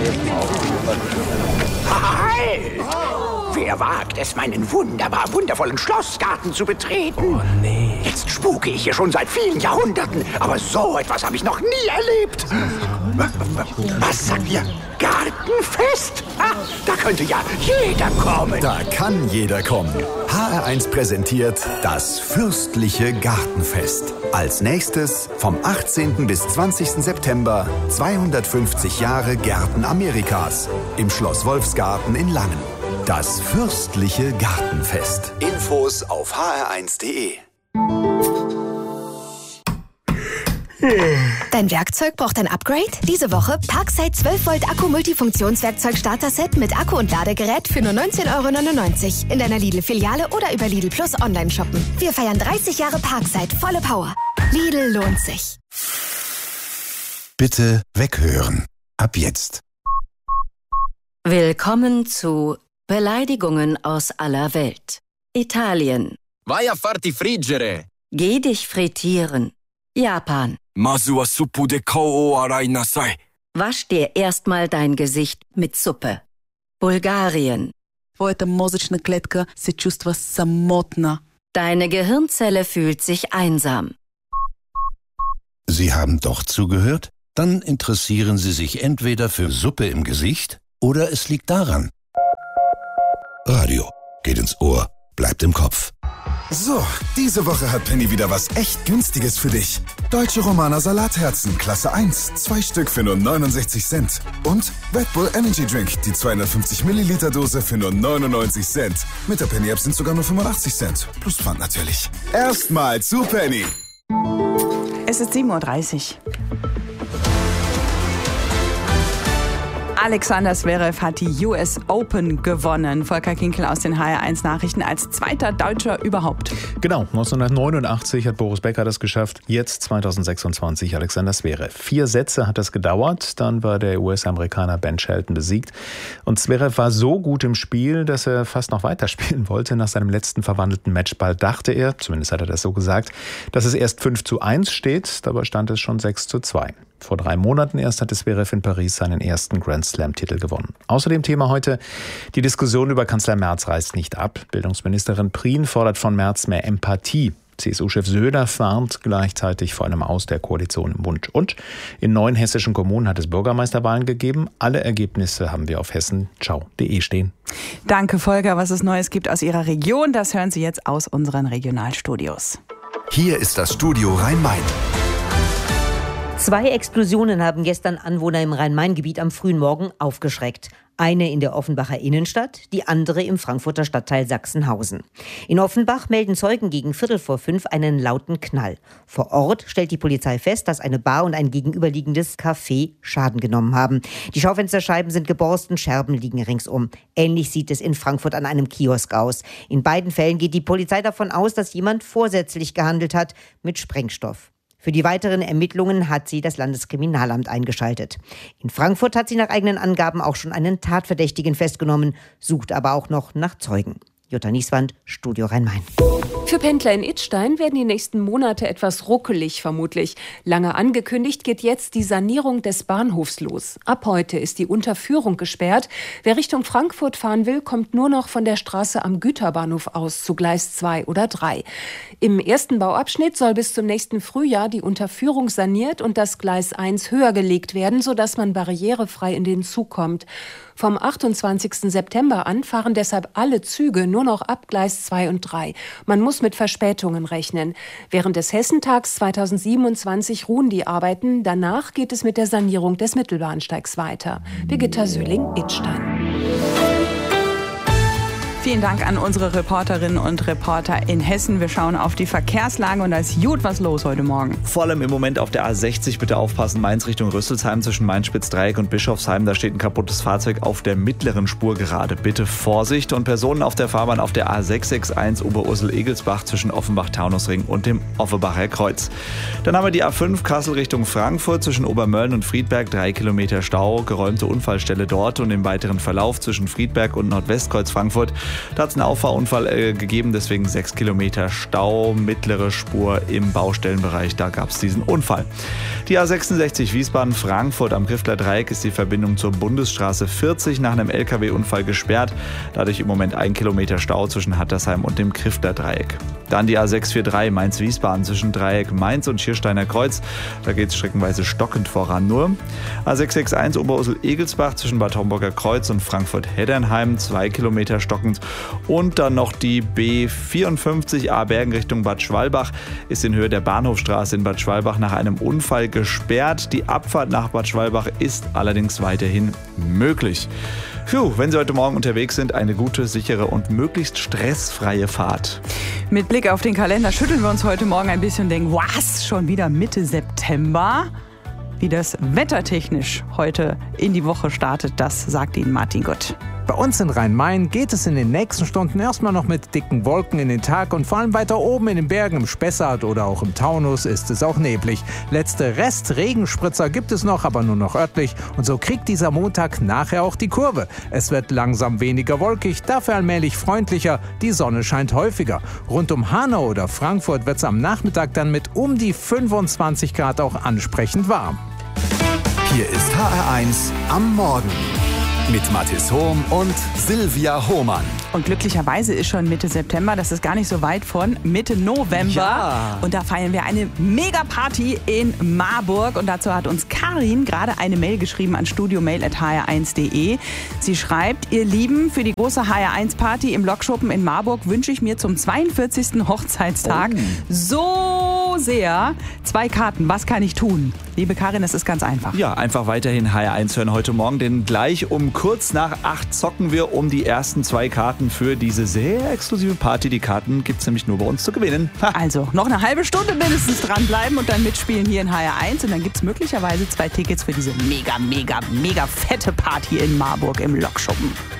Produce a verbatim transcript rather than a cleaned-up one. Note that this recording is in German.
Halt! Wer wagt es, meinen wunderbar wundervollen Schlossgarten zu betreten? Oh nee. Jetzt spuke ich hier schon seit vielen Jahrhunderten, aber so etwas habe ich noch nie erlebt. Was sagt ihr? Gartenfest? Ah, da könnte ja jeder kommen. Da kann jeder kommen. H R eins präsentiert das fürstliche Gartenfest. Als nächstes vom achtzehnten bis zwanzigsten September zweihundertfünfzig Jahre Gärten Amerikas im Schloss Wolfsgarten in Langen. Das fürstliche Gartenfest. Infos auf h r eins punkt d e. Dein Werkzeug braucht ein Upgrade? Diese Woche Parkside zwölf Volt Akku-Multifunktionswerkzeug Starter-Set mit Akku und Ladegerät für nur neunzehn Euro neunundneunzig in deiner Lidl-Filiale oder über Lidl Plus online shoppen. Wir feiern dreißig Jahre Parkside, volle Power. Lidl lohnt sich. Bitte weghören. Ab jetzt. Willkommen zu Beleidigungen aus aller Welt. Italien. Vai a farti friggere. Geh dich frittieren. Japan. Masu wa suppu de kou o arai nasai. Wasch dir erstmal dein Gesicht mit Suppe. Bulgarien. Твоята мозъчна клетка се чувства самотна. Deine Gehirnzelle fühlt sich einsam. Sie haben doch zugehört? Dann interessieren Sie sich entweder für Suppe im Gesicht oder es liegt daran. Radio geht ins Ohr, bleibt im Kopf. So, diese Woche hat Penny wieder was echt Günstiges für dich. Deutsche Romaner Salatherzen, Klasse eins, zwei Stück für nur neunundsechzig Cent. Und Red Bull Energy Drink, die zweihundertfünfzig Milliliter Dose für nur neunundneunzig Cent. Mit der Penny App sind sogar nur fünfundachtzig Cent. Plus Pfand natürlich. Erstmal zu Penny. Es ist sieben Uhr dreißig. Alexander Zverev hat die U S Open gewonnen. Volker Kinkel aus den H R eins Nachrichten als zweiter Deutscher überhaupt. Genau, neunzehnhundertneunundachtzig hat Boris Becker das geschafft. Jetzt zweitausendsechsundzwanzig Alexander Zverev. Vier Sätze hat das gedauert. Dann war der U S-Amerikaner Ben Shelton besiegt. Und Zverev war so gut im Spiel, dass er fast noch weiterspielen wollte. Nach seinem letzten verwandelten Matchball dachte er, zumindest hat er das so gesagt, dass es erst fünf zu eins steht. Dabei stand es schon sechs zu zwei. Vor drei Monaten erst hatte Zverev in Paris seinen ersten Grand-Slam-Titel gewonnen. Außerdem Thema heute, die Diskussion über Kanzler Merz reißt nicht ab. Bildungsministerin Prien fordert von Merz mehr Empathie. C S U-Chef Söder warnt gleichzeitig vor einem Aus der Koalition im Bund. Und in neun hessischen Kommunen hat es Bürgermeisterwahlen gegeben. Alle Ergebnisse haben wir auf hessenschau punkt de stehen. Danke, Volker. Was es Neues gibt aus Ihrer Region, das hören Sie jetzt aus unseren Regionalstudios. Hier ist das Studio Rhein-Main. Zwei Explosionen haben gestern Anwohner im Rhein-Main-Gebiet am frühen Morgen aufgeschreckt. Eine in der Offenbacher Innenstadt, die andere im Frankfurter Stadtteil Sachsenhausen. In Offenbach melden Zeugen gegen Viertel vor fünf einen lauten Knall. Vor Ort stellt die Polizei fest, dass eine Bar und ein gegenüberliegendes Café Schaden genommen haben. Die Schaufensterscheiben sind geborsten, Scherben liegen ringsum. Ähnlich sieht es in Frankfurt an einem Kiosk aus. In beiden Fällen geht die Polizei davon aus, dass jemand vorsätzlich gehandelt hat mit Sprengstoff. Für die weiteren Ermittlungen hat sie das Landeskriminalamt eingeschaltet. In Frankfurt hat sie nach eigenen Angaben auch schon einen Tatverdächtigen festgenommen, sucht aber auch noch nach Zeugen. Jutta Nieswand, Studio Rhein-Main. Für Pendler in Idstein werden die nächsten Monate etwas ruckelig vermutlich. Lange angekündigt geht jetzt die Sanierung des Bahnhofs los. Ab heute ist die Unterführung gesperrt. Wer Richtung Frankfurt fahren will, kommt nur noch von der Straße am Güterbahnhof aus zu Gleis zwei oder drei. Im ersten Bauabschnitt soll bis zum nächsten Frühjahr die Unterführung saniert und das Gleis eins höher gelegt werden, sodass man barrierefrei in den Zug kommt. Vom achtundzwanzigsten September an fahren deshalb alle Züge nur noch ab Gleis zwei und drei. Man muss mit Verspätungen rechnen. Während des Hessentags zweitausendsiebenundzwanzig ruhen die Arbeiten. Danach geht es mit der Sanierung des Mittelbahnsteigs weiter. Birgitta Söhling, Idstein. Vielen Dank an unsere Reporterinnen und Reporter in Hessen. Wir schauen auf die Verkehrslage und da ist gut was los heute Morgen. Vor allem im Moment auf der A sechzig, bitte aufpassen, Mainz Richtung Rüsselsheim zwischen Main-Spitz-Dreieck und Bischofsheim. Da steht ein kaputtes Fahrzeug auf der mittleren Spur gerade. Bitte Vorsicht. Und Personen auf der Fahrbahn auf der A sechs sechs eins Oberursel-Egelsbach zwischen Offenbach-Taunusring und dem Offenbacher Kreuz. Dann haben wir die A fünf Kassel Richtung Frankfurt zwischen Obermölln und Friedberg. Drei Kilometer Stau, geräumte Unfallstelle dort und im weiteren Verlauf zwischen Friedberg und Nordwestkreuz Frankfurt Da hat es einen Auffahrunfall äh, gegeben, deswegen sechs Kilometer Stau, mittlere Spur im Baustellenbereich, da gab es diesen Unfall. Die A sechsundsechzig Wiesbaden-Frankfurt am Griffler Dreieck ist die Verbindung zur Bundesstraße vierzig nach einem L K W-Unfall gesperrt. Dadurch im Moment ein Kilometer Stau zwischen Hattersheim und dem Griffler Dreieck. Dann die A sechs vier drei Mainz-Wiesbaden zwischen Dreieck Mainz und Schiersteiner Kreuz. Da geht es streckenweise stockend voran nur. A sechs sechs eins Oberursel-Egelsbach zwischen Bad Homburger Kreuz und Frankfurt-Heddernheim, zwei Kilometer stockend. Und dann noch die B vierundfünfzig A Bergen Richtung Bad Schwalbach ist in Höhe der Bahnhofstraße in Bad Schwalbach nach einem Unfall gesperrt. Die Abfahrt nach Bad Schwalbach ist allerdings weiterhin möglich. Puh, wenn Sie heute Morgen unterwegs sind, eine gute, sichere und möglichst stressfreie Fahrt. Mit Blick auf den Kalender schütteln wir uns heute Morgen ein bisschen und denken, was, schon wieder Mitte September? Wie das wettertechnisch heute in die Woche startet, das sagt Ihnen Martin Gott. Bei uns in Rhein-Main geht es in den nächsten Stunden erstmal noch mit dicken Wolken in den Tag und vor allem weiter oben in den Bergen im Spessart oder auch im Taunus ist es auch neblig. Letzte Rest-Regenspritzer gibt es noch, aber nur noch örtlich und so kriegt dieser Montag nachher auch die Kurve. Es wird langsam weniger wolkig, dafür allmählich freundlicher, die Sonne scheint häufiger. Rund um Hanau oder Frankfurt wird es am Nachmittag dann mit um die fünfundzwanzig Grad auch ansprechend warm. Hier ist H R eins am Morgen. Mit Mathis Hohm und Silvia Hohmann. Und glücklicherweise ist schon Mitte September, das ist gar nicht so weit von Mitte November. Ja. Und da feiern wir eine Mega-Party in Marburg. Und dazu hat uns Karin gerade eine Mail geschrieben an studiomail at h r eins punkt d e. Sie schreibt, ihr Lieben, für die große H R eins Party im Lokschuppen in Marburg wünsche ich mir zum zweiundvierzigsten Hochzeitstag oh. so sehr zwei Karten. Was kann ich tun? Liebe Karin, das ist ganz einfach. Ja, einfach weiterhin H R eins hören heute Morgen, denn gleich um kurz nach acht zocken wir um die ersten zwei Karten für diese sehr exklusive Party. Die Karten gibt es nämlich nur bei uns zu gewinnen. Ha. Also noch eine halbe Stunde mindestens dranbleiben und dann mitspielen hier in H R eins. Und dann gibt es möglicherweise zwei Tickets für diese mega, mega, mega fette Party in Marburg im Lokschuppen.